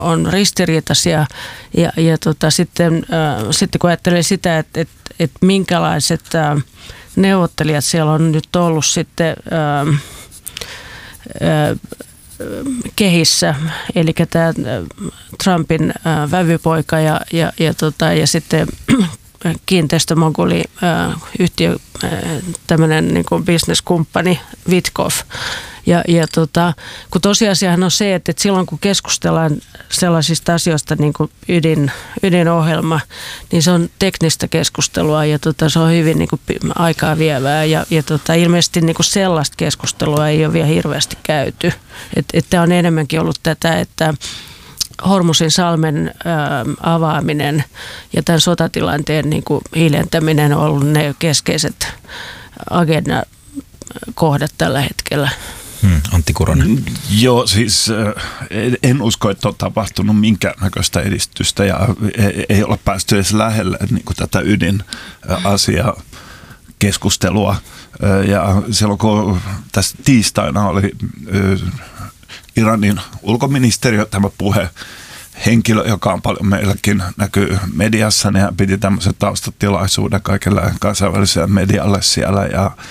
on ristiriitaisia sitten kun ajattelee sitä, että minkälaiset neuvottelijat siellä on nyt ollut sitten kehissä, eli tämä Trumpin vävypoika ja sitten kiinteistömoguli yhtiö, tämmöinen niin kuin bisneskumppani Witkoff. Kun tosiasiahan on se, että silloin kun keskustellaan sellaisista asioista niin kuin ydinohjelma, niin se on teknistä keskustelua ja se on hyvin niin kuin aikaa vievää ja ilmeisesti niin kuin sellaista keskustelua ei ole vielä hirveästi käyty. Tämä on enemmänkin ollut tätä, että Hormusin salmen avaaminen ja tämän sotatilanteen niin kuin hiljentäminen on ollut ne keskeiset agendakohdat tällä hetkellä. Antti Kuronen. Joo, siis en usko, että on tapahtunut minkäännäköistä edistystä ja ei olla päästy edes lähelle niin kuin tätä ydinasiaa keskustelua. Ja silloin kun tässä tiistaina oli Iranin ulkoministeriö tämä puhehenkilö, joka on paljon meilläkin näkyy mediassa, niin hän piti tämmöisen taustatilaisuuden kaikille kansainväliselle medialle siellä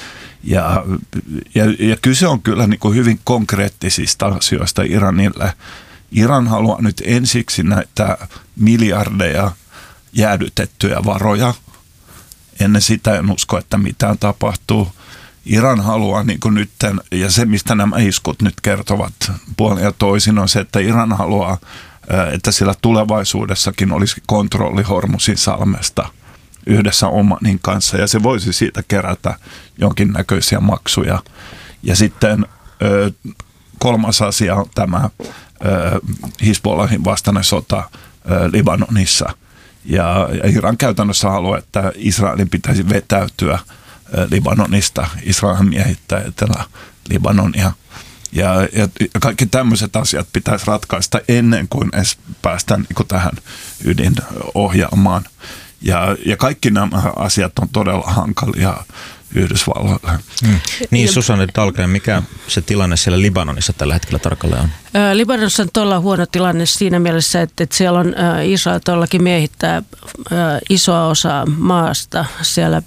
ja kyse on kyllä niin kuin hyvin konkreettisista asioista Iranille. Iran haluaa nyt ensiksi näitä miljardeja jäädytettyjä varoja. Ennen sitä en usko, että mitään tapahtuu. Iran haluaa niin kuin nyt, ja se mistä nämä iskut nyt kertovat puolin ja toisin on se, että Iran haluaa, että sillä tulevaisuudessakin olisi kontrolli Hormusin salmesta yhdessä Omanin kanssa ja se voisi siitä kerätä jonkinnäköisiä maksuja. Ja sitten kolmas asia on tämä Hizbollahin vastainen sota Libanonissa. Ja Iran käytännössä haluaa, että Israelin pitäisi vetäytyä Libanonista. Israel miehittää Etelä-Libanonia. Ja kaikki tämmöiset asiat pitäisi ratkaista ennen kuin edes päästään niin kuin tähän ydinohjelmaan. Ja kaikki nämä asiat on todella hankalia Yhdysvalloille. Niin, Susanne Dahlgren, mikä se tilanne siellä Libanonissa tällä hetkellä tarkalleen on? Libanonissa on todella huono tilanne siinä mielessä, että siellä on Israel todellakin miehittää isoa osaa maasta siellä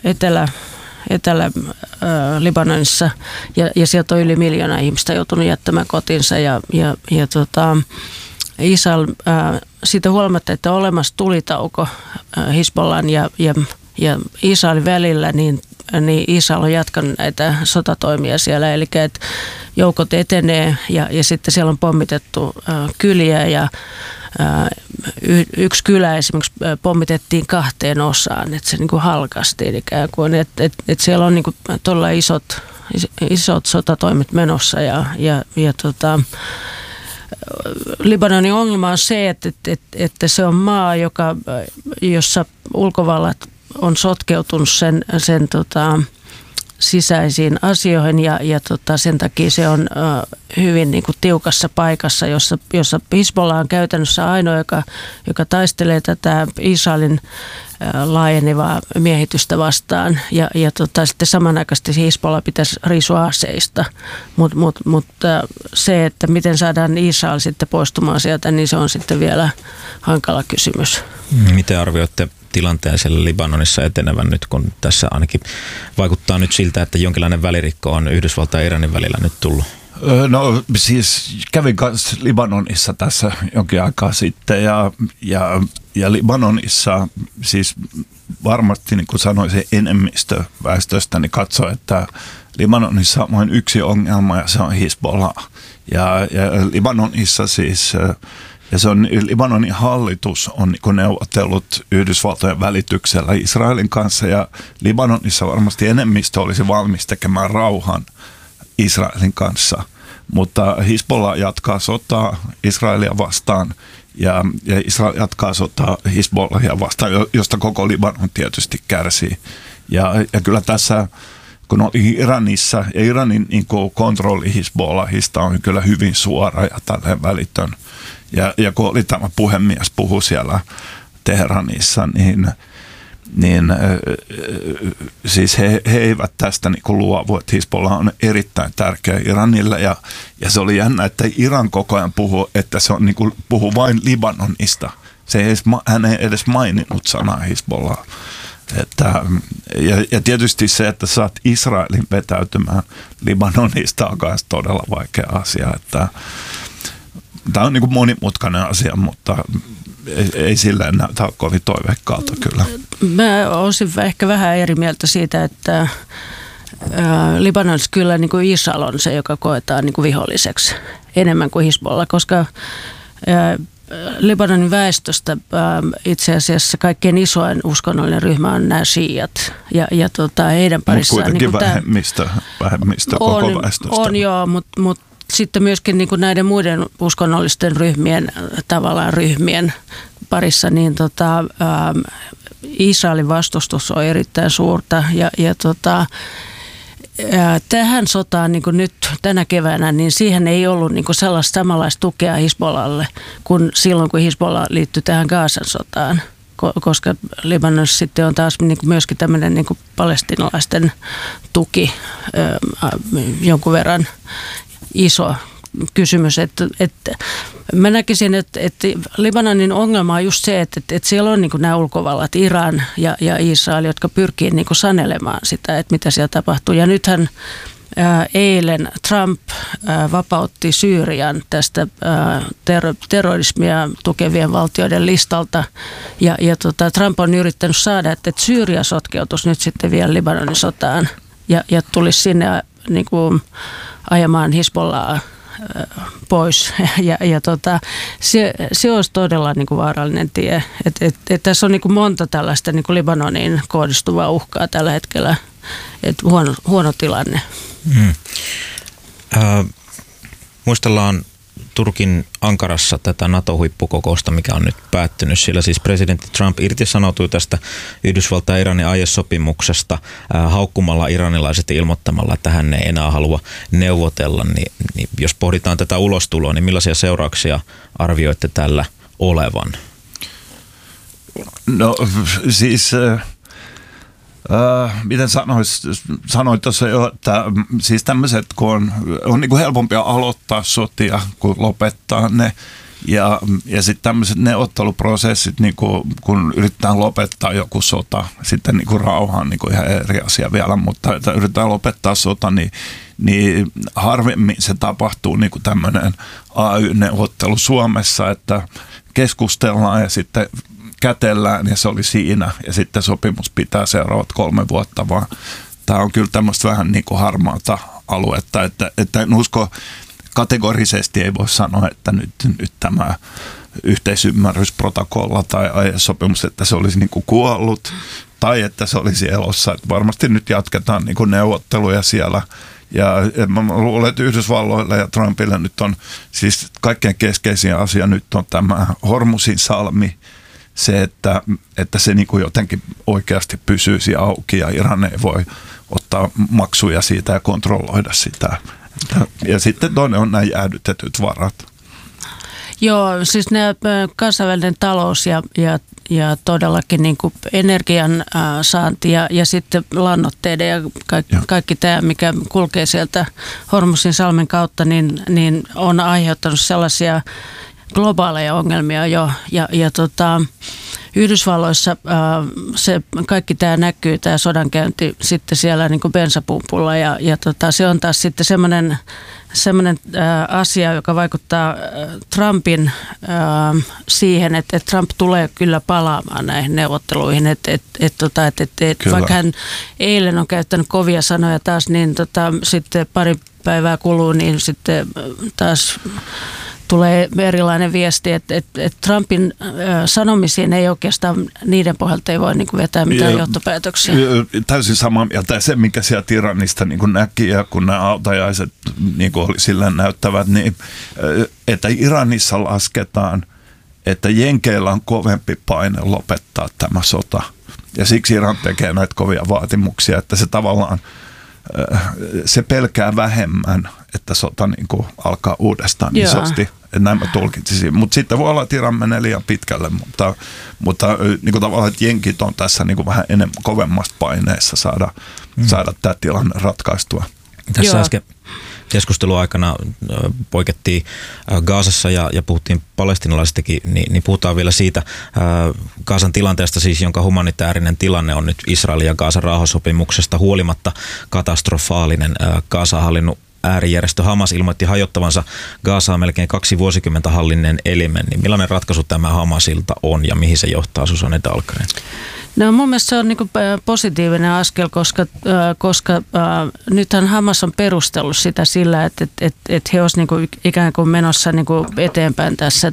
Etelä-Libanonissa ja sieltä on yli 1 miljoonaa ihmistä joutunut jättämään kotinsa ja Israel siitä huolimatta, että on olemassa tulitauko Hizbollahin ja Israelin välillä, niin Israel on jatkanut näitä sotatoimia siellä. Eli että joukot etenee ja sitten siellä on pommitettu kyliä ja yksi kylä esimerkiksi pommitettiin 2 osaan, että se niin kuin halkaistiin ikään kuin. Että siellä on niin kuin todella isot sotatoimet menossa ja Libanonin ongelma on se, että se on maa, jossa ulkovallat on sotkeutunut sen sisäisiin asioihin ja sen takia se on hyvin niin kuin tiukassa paikassa, jossa Hizbollah on käytännössä ainoa, joka taistelee tätä Israelin laajenevaa miehitystä vastaan ja sitten samanaikaisesti Hizbollah pitäisi riisua aseista, mutta se, että miten saadaan Israel sitten poistumaan sieltä, niin se on sitten vielä hankala kysymys. Miten arvioitte tilanteen siellä Libanonissa etenevän nyt, kun tässä ainakin vaikuttaa nyt siltä, että jonkinlainen välirikko on Yhdysvaltain ja Iranin välillä nyt tullut? No siis kävin kanssa Libanonissa tässä jonkin aikaa sitten ja Libanonissa siis varmasti niin kuin sanoin se enemmistö väestöstä niin katsoo, että Libanonissa on vain yksi ongelma ja se on Hizbollah ja Libanonissa siis ja se on Libanonin hallitus on niin neuvotellut Yhdysvaltojen välityksellä Israelin kanssa ja Libanonissa varmasti enemmistö olisi valmis tekemään rauhan Israelin kanssa, mutta Hizbollah jatkaa sotaa Israelia vastaan ja Israel jatkaa sotaa Hizbollahia vastaan, josta koko Libanon tietysti kärsii. Ja kyllä tässä, kun oli Iranissa ja Iranin niin kontrolli Hizbollahista on kyllä hyvin suora ja tälleen välitön. Ja kun oli tämä puhemies puhui siellä Teheranissa, niin siis he eivät tästä niin kuin luovu, että Hizbollah on erittäin tärkeä Iranille ja se oli jännä, että Iran koko ajan puhuu, että se on niin kuin, puhuu vain Libanonista. Hän ei edes maininnut sanaa Hizbollah. Ja tietysti se, että saat Israelin vetäytymään Libanonista on myös todella vaikea asia. Tämä on niin kuin monimutkainen asia, mutta ei silleen näytä kovin toiveikkaalta kyllä. Mä olisin ehkä vähän eri mieltä siitä, että Libanonissa kyllä niin kuin Israel on se, joka koetaan niin kuin viholliseksi enemmän kuin Hizbollah, koska Libanonin väestöstä itse asiassa kaikkein isoin uskonnollinen ryhmä on nämä shiiat ja heidän parissaan. Mutta kuitenkin niin vähemmistö koko väestöstä. On joo, mutta sitten myöskin niin kuin näiden muiden uskonnollisten ryhmien parissa, niin Israelin vastustus on erittäin suurta ja tähän sotaan niin kuin nyt tänä keväänä, niin siihen ei ollut niin kuin sellaista samanlaista tukea Hizbollalle kuin silloin, kun Hizbollah liittyi tähän Gazan sotaan, koska Libanonissa sitten on taas niin kuin myöskin tämmöinen niin kuin palestiinalaisten tuki jonkun verran iso kysymys, että mä näkisin, että Libanonin ongelma on just se, että siellä on niin kuin nämä ulkovallat, Iran ja Israel, jotka pyrkii niin kuin sanelemaan sitä, että mitä siellä tapahtuu. Ja nythän eilen Trump vapautti Syyrian tästä terrorismia tukevien valtioiden listalta ja Trump on yrittänyt saada, että Syyria sotkeutuisi nyt sitten vielä Libanonin sotaan ja tulisi sinne niin kuin ajamaan Hizbollaa pois. Se olisi todella niin kuin vaarallinen tie. Tässä on niin kuin monta tällaista niin kuin Libanoniin kohdistuvaa uhkaa tällä hetkellä. Huono tilanne. Muistellaan Turkin Ankarassa tätä NATO-huippukokousta, mikä on nyt päättynyt. Sillä siis presidentti Trump irtisanoutui tästä Yhdysvaltain ja Iranin aiesopimuksesta haukkumalla iranilaiset ilmoittamalla, että hän ei enää halua neuvotella. Niin jos pohditaan tätä ulostuloa, niin millaisia seurauksia arvioitte tällä olevan? No siis... miten sanoit tuossa jo, että siis tämmöiset, kun on niin kuin helpompia aloittaa sotia kuin lopettaa ne. Ja sitten tämmöiset neuvotteluprosessit, niin kun yritetään lopettaa joku sota, sitten niin kuin rauha on niin kuin ihan eri asia vielä, mutta että yritetään lopettaa sota, niin harvemmin se tapahtuu niin kuin tämmöinen AY-neuvottelu Suomessa, että keskustellaan ja sitten kätellään ja se oli siinä ja sitten sopimus pitää seuraavat 3 vuotta, vaan tämä on kyllä tämmöistä vähän niin kuin harmaata aluetta, että en usko, kategorisesti ei voi sanoa, että nyt tämä yhteisymmärrysprotokolla tai aiesopimus, että se olisi niin kuin kuollut tai että se olisi elossa, että varmasti nyt jatketaan niin kuin neuvotteluja siellä. Ja mä luulen, että Yhdysvalloilla ja Trumpilla nyt on siis kaikkein keskeisin asia nyt on tämä Hormuzin salmi, se, että se niin kuin jotenkin oikeasti pysyisi auki ja Iran ei voi ottaa maksuja siitä ja kontrolloida sitä. Ja sitten toinen on nämä jäädytetyt varat. Joo, siis nämä kansainvälinen talous ja todellakin niin kuin energian saanti ja sitten lannoitteiden ja kaikki tämä, mikä kulkee sieltä Hormuzin salmen kautta, niin on aiheuttanut sellaisia globaaleja ongelmia jo. Ja Yhdysvalloissa se kaikki tämä näkyy, tämä sodankäynti sitten siellä niin kuin bensapumpulla ja se on taas sitten semmoinen asia, joka vaikuttaa Trumpin siihen, että Trump tulee kyllä palaamaan näihin neuvotteluihin, että vaikka hän eilen on käyttänyt kovia sanoja taas, niin sitten pari päivää kuluu, niin sitten taas tulee erilainen viesti, että Trumpin sanomisiin ei oikeastaan, niiden pohjalta ei voi niin kuin vetää mitään johtopäätöksiä. Täysin samaa mieltä. Se, mikä sieltä Iranista niin kuin näki ja kun nämä autajaiset niin kuin oli silleen näyttävät, niin että Iranissa lasketaan, että jenkeillä on kovempi paine lopettaa tämä sota. Ja siksi Iran tekee näitä kovia vaatimuksia, että se tavallaan se pelkää vähemmän, että sota niin kuin alkaa uudestaan isosti. Näin mä tulkitsisin. Mutta sitten voi olla, että Iran menee liian pitkälle, mutta niin kuin tavallaan, että jenkit on tässä niin kuin vähän enemmän kovemmasta paineessa saada tämä tilanne ratkaistua. Tässä äsken keskustelun aikana poikettiin Gazassa ja puhuttiin palestiinalaisistakin, niin puhutaan vielä siitä Gazan tilanteesta siis, jonka humanitaarinen tilanne on nyt Israelin ja Gazan rauhansopimuksesta huolimatta katastrofaalinen. Gazaa hallinnut äärijärjestö Hamas ilmoitti hajottavansa Gazaa melkein 2 vuosikymmentä hallinneen elimen. Niin millainen ratkaisu tämä Hamasilta on ja mihin se johtaa, Susanne Dahlgren? No mun mielestä se on niin kuin positiivinen askel, koska nythän Hamas on perustellut sitä sillä, että he olisivat niin kuin ikään kuin menossa niin kuin eteenpäin tässä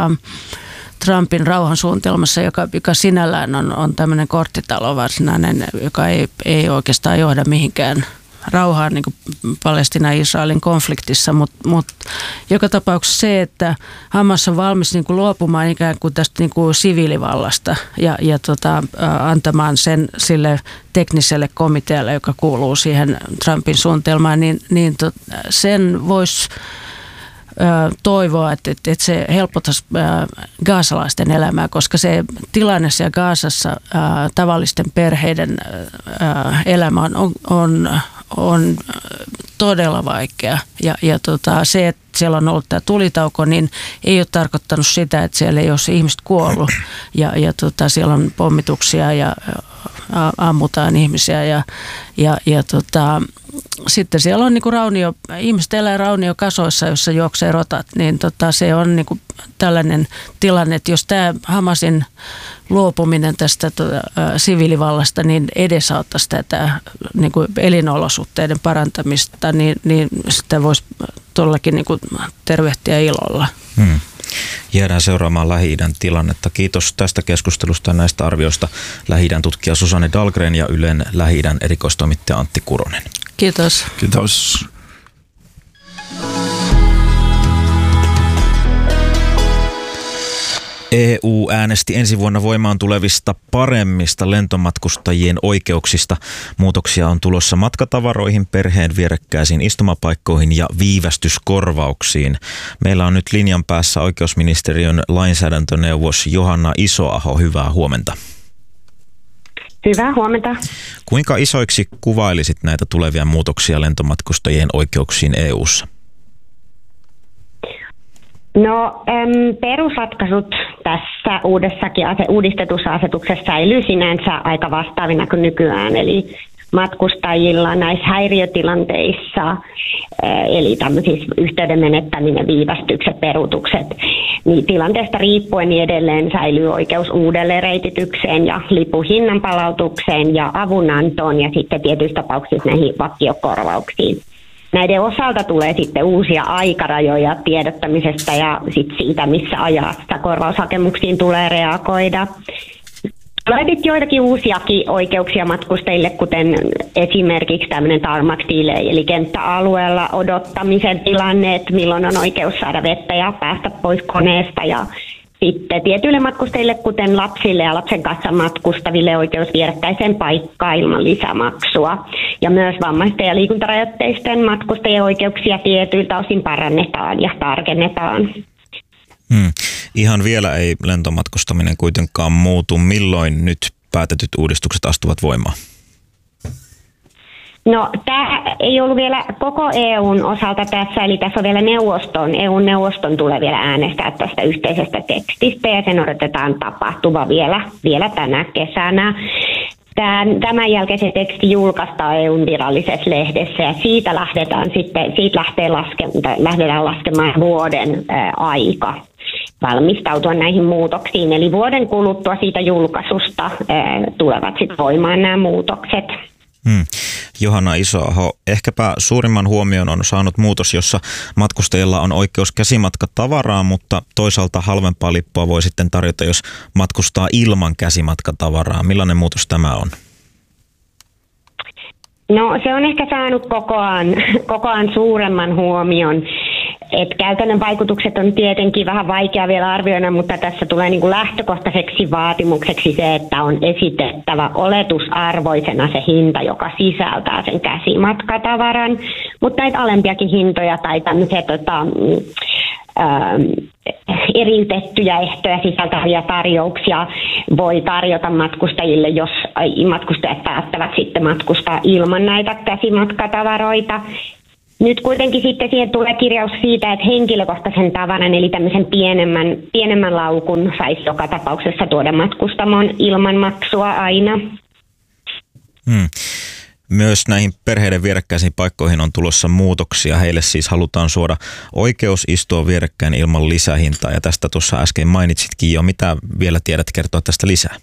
Trumpin rauhansuunnitelmassa, joka sinällään on tämmöinen korttitalo varsinainen, joka ei oikeastaan johda mihinkään rauhaan niin kuin Palestiinan ja Israelin konfliktissa, mutta joka tapauksessa se, että Hamas on valmis niin kuin luopumaan ikään kuin tästä niin kuin siviilivallasta ja antamaan sen sille tekniselle komitealle, joka kuuluu siihen Trumpin suunnitelmaan, niin sen voisi toivoa, että se helpottaisi gazalaisten elämää, koska se tilanne siellä Gazassa tavallisten perheiden elämä on todella vaikea. Ja se, että siellä on ollut tämä tulitauko, niin ei ole tarkoittanut sitä, että siellä ei ole ihmiset kuollut. Ja siellä on pommituksia ja ammutaan ihmisiä ja sitten siellä on niinku ihmiset elää rauniokasoissa, jossa juoksee rotat, niin se on niinku tällainen tilanne, että jos tämä Hamasin luopuminen tästä siviilivallasta niin edesauttaisi tätä niinku elinolosuhteiden parantamista, niin sitä voisi todellakin niinku tervehtiä ilolla. Jäädään seuraamaan Lähi-idän tilannetta. Kiitos tästä keskustelusta ja näistä arvioista Lähi-idän tutkija Susanne Dahlgren ja Ylen Lähi-idän erikoistoimittaja Antti Kuronen. Kiitos. Kiitos. EU äänesti ensi vuonna voimaan tulevista paremmista lentomatkustajien oikeuksista. Muutoksia on tulossa matkatavaroihin, perheen vierekkäisiin istumapaikkoihin ja viivästyskorvauksiin. Meillä on nyt linjan päässä oikeusministeriön lainsäädäntöneuvos Johanna Isoaho. Hyvää huomenta. Hyvää huomenta. Kuinka isoiksi kuvailisit näitä tulevia muutoksia lentomatkustajien oikeuksiin EU:ssa? No perusratkaisut tässä uudistetussa asetuksessa säilyy sinänsä aika vastaavina kuin nykyään, eli matkustajilla näissä häiriötilanteissa, eli tämmöisissä yhteyden menettäminen, viivästykset, peruutukset, niin tilanteesta riippuen niin edelleen säilyy oikeus uudelleen reititykseen ja lipuhinnan palautukseen ja avunantoon ja sitten tietyissä tapauksissa näihin vakiokorvauksiin. Näiden osalta tulee sitten uusia aikarajoja tiedottamisesta ja sitten siitä, missä ajassa korvaushakemuksiin tulee reagoida. Tulee joitakin uusiakin oikeuksia matkustajille, kuten esimerkiksi tämmöinen tarmac delay, eli kenttäalueella odottamisen tilanne, että milloin on oikeus saada vettä ja päästä pois koneesta. Ja sitten tietyille matkustajille, kuten lapsille ja lapsen kanssa matkustaville, oikeus vierekkäiseen paikkaan ilman lisämaksua. Ja myös vammaisten ja liikuntarajoitteisten matkustajien oikeuksia tietyiltä osin parannetaan ja tarkennetaan. Ihan vielä ei lentomatkustaminen kuitenkaan muutu. Milloin nyt päätetyt uudistukset astuvat voimaan? No, tämä ei ollut vielä koko EUn osalta tässä, eli tässä on vielä EU-neuvoston tulee vielä äänestää tästä yhteisestä tekstistä, ja sen odotetaan tapahtuva vielä tänä kesänä. Tämän jälkeen se teksti julkaistaan EUn virallisessa lehdessä, ja siitä lähdetään laskemaan vuoden aika valmistautua näihin muutoksiin. Eli vuoden kuluttua siitä julkaisusta tulevat sitten voimaan nämä muutokset. Johanna Isoaho, ehkäpä suurimman huomion on saanut muutos, jossa matkustajilla on oikeus käsimatkatavaraan, mutta toisaalta halvempaa lippua voi sitten tarjota, jos matkustaa ilman käsimatkatavaraa. Millainen muutos tämä on? No, se on ehkä saanut kokoaan suuremman huomion. Käytännön vaikutukset on tietenkin vähän vaikea vielä arvioida, mutta tässä tulee niin kuin lähtökohtaiseksi vaatimukseksi se, että on esitettävä oletusarvoisena se hinta, joka sisältää sen käsimatkatavaran. mutta näitä alempiakin hintoja tai tämmöisiä eriytettyjä ehtoja sisältäviä tarjouksia voi tarjota matkustajille, jos matkustajat päättävät sitten matkustaa ilman näitä käsimatkatavaroita. Nyt kuitenkin sitten siihen tulee kirjaus siitä, että henkilökohtaisen tavaran eli tämmöisen pienemmän laukun saisi joka tapauksessa tuoda matkustamoon ilman maksua aina. Myös näihin perheiden vierekkäisiin paikkoihin on tulossa muutoksia. Heille siis halutaan suoda oikeus istua vierekkäin ilman lisähintaa. Ja tästä tuossa äsken mainitsitkin jo. Mitä vielä tiedät kertoa tästä lisää?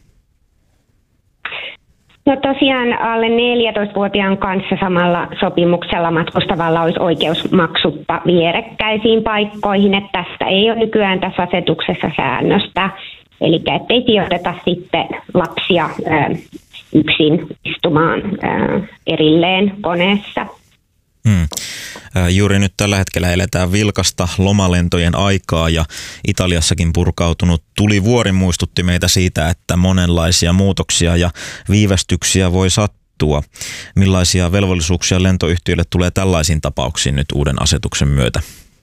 No tosiaan alle 14-vuotiaan kanssa samalla sopimuksella matkustavalla olisi oikeus maksutta vierekkäisiin paikkoihin. Että tästä ei ole nykyään tässä asetuksessa säännöstä. Eli ettei sijoiteta sitten lapsia yksin istumaan erilleen koneessa. Juuri nyt tällä hetkellä eletään vilkasta lomalentojen aikaa ja Italiassakin purkautunut tulivuori muistutti meitä siitä, että monenlaisia muutoksia ja viivästyksiä voi sattua. Millaisia velvollisuuksia lentoyhtiöille tulee tällaisiin tapauksiin nyt uuden asetuksen myötä?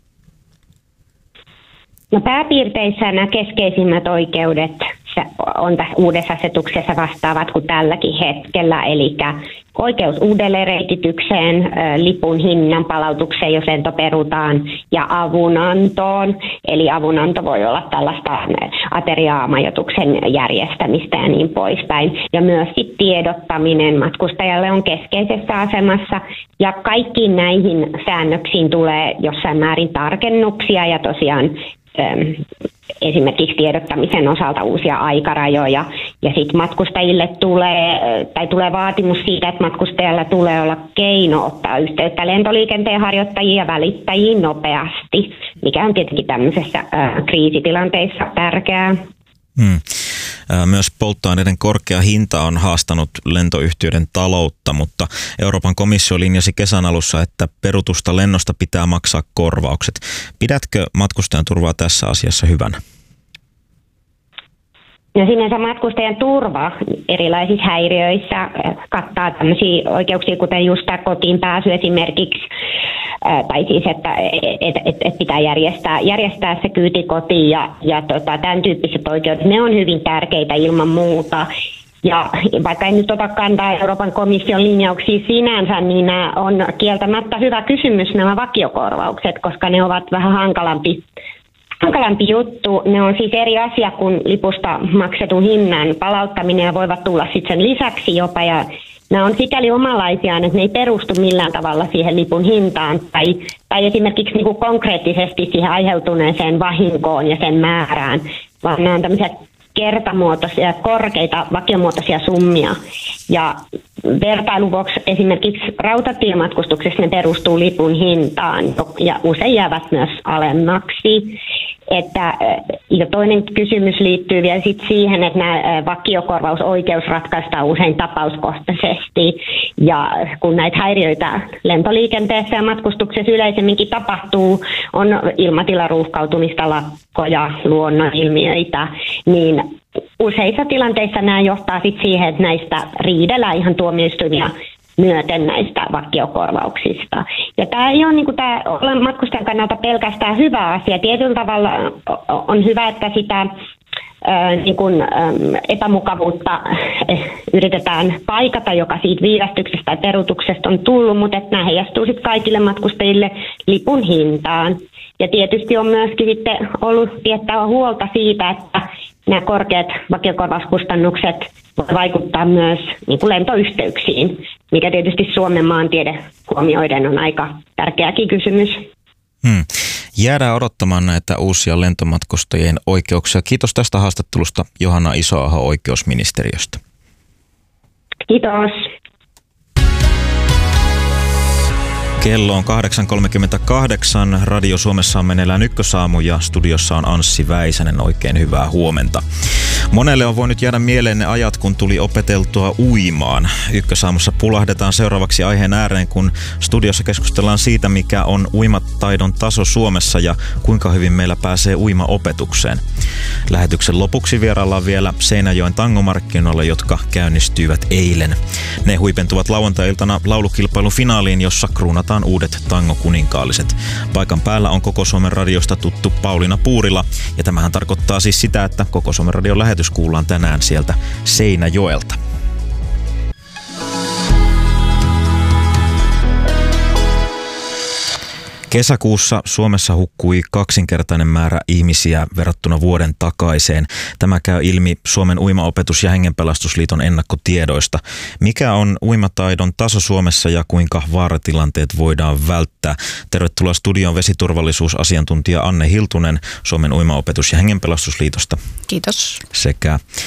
No pääpiirteissä nämä keskeisimmät oikeudet on tässä uudessa asetuksessa vastaavat kuin tälläkin hetkellä, eli oikeus uudelleenreititykseen, lipun hinnan palautukseen, jos lento perutaan, ja avunantoon. Eli avunanto voi olla tällaista ateria-majoituksen järjestämistä ja niin poispäin. Ja myös tiedottaminen matkustajalle on keskeisessä asemassa, ja kaikkiin näihin säännöksiin tulee jossain määrin tarkennuksia, ja tosiaan esimerkiksi tiedottamisen osalta uusia aikarajoja, ja sitten matkustajille tulee vaatimus siitä, että matkustajalla tulee olla keino ottaa yhteyttä lentoliikenteen harjoittajiin ja välittäjiin nopeasti, mikä on tietenkin tämmöisessä kriisitilanteissa tärkeää. Myös polttoaineiden korkea hinta on haastanut lentoyhtiöiden taloutta, mutta Euroopan komissio linjasi kesän alussa, että perutusta lennosta pitää maksaa korvaukset. Pidätkö matkustajan turvaa tässä asiassa hyvänä? No sinänsä matkustajan turva erilaisissa häiriöissä kattaa tämmöisiä oikeuksia, kuten just tämä kotiin pääsy esimerkiksi, tai siis, että pitää järjestää se kyyti kotiin ja tämän tyyppiset oikeudet, ne on hyvin tärkeitä ilman muuta. Ja vaikka en nyt ota kantaa Euroopan komission linjauksia sinänsä, niin nämä on kieltämättä hyvä kysymys nämä vakiokorvaukset, koska ne ovat vähän hankalampi juttu. Ne on siis eri asia kuin lipusta maksetun hinnan palauttaminen ja voivat tulla sitten sen lisäksi jopa. Ja nämä on sikäli omanlaisiaan, että ne ei perustu millään tavalla siihen lipun hintaan tai esimerkiksi niin kuin konkreettisesti siihen aiheutuneeseen vahinkoon ja sen määrään, vaan nämä on tämmöisiä kertamuotoisia, korkeita vakiomuotoisia summia. Ja vertailun vuoksi esimerkiksi rautatiematkustuksessa ne perustuu lipun hintaan ja usein jäävät myös alemmaksi. Ja toinen kysymys liittyy vielä sit siihen, että nämä vakiokorvausoikeus ratkaistaan usein tapauskohtaisesti. Ja kun näitä häiriöitä lentoliikenteessä ja matkustuksessa yleisemminkin tapahtuu, on ilmatilaruuhkautumista, lakkoja, luonnonilmiöitä, niin useissa tilanteissa nämä johtaa sit siihen, että näistä riidellään ihan tuomioistuimia myöten näistä vakiokorvauksista. Ja tämä ei ole niin tämä matkustajan kannalta pelkästään hyvä asia. Tietyllä tavalla on hyvä, että sitä epämukavuutta yritetään paikata, joka siitä viivästyksestä tai peruutuksesta on tullut, mutta että nämä heijastuu sitten kaikille matkustajille lipun hintaan. Ja tietysti on myöskin sitten ollut tiettävä huolta siitä, että nämä korkeat vakiokorvauskustannukset voi vaikuttaa myös niin kuin lentoyhteyksiin, mikä tietysti Suomen maantiede huomioiden on aika tärkeäkin kysymys. Jäädään odottamaan näitä uusia lentomatkustajien oikeuksia. Kiitos tästä haastattelusta, Johanna Isoaho oikeusministeriöstä. Kiitos. Kello on 8.38. Radio Suomessa on meneillään Ykkösaamu ja studiossa on Anssi Väisänen. Oikein hyvää huomenta. Monelle on voinut jäädä mieleen ne ajat, kun tuli opeteltua uimaan. Ykkösaamussa pulahdetaan seuraavaksi aiheen ääreen, kun studiossa keskustellaan siitä, mikä on uimataidon taso Suomessa ja kuinka hyvin meillä pääsee uimaopetukseen. Lähetyksen lopuksi vieraillaan vielä Seinäjoen tangomarkkinoilla, jotka käynnistyivät eilen. Ne huipentuvat lauantai-iltana laulukilpailun finaaliin, jossa kruunataan uudet tangokuninkaalliset. Paikan päällä on Koko Suomen radiosta tuttu Pauliina Puurila, ja tämähän tarkoittaa siis sitä, että Koko Suomen radion lähetys kuullaan tänään sieltä Seinäjoelta. Kesäkuussa Suomessa hukkui kaksinkertainen määrä ihmisiä verrattuna vuoden takaiseen. Tämä käy ilmi Suomen uimaopetus- ja hengenpelastusliiton ennakkotiedoista. Mikä on uimataidon taso Suomessa ja kuinka vaaratilanteet voidaan välttää? Tervetuloa studion vesiturvallisuusasiantuntija Anne Hiltunen Suomen uimaopetus- ja hengenpelastusliitosta. Kiitos. Sekä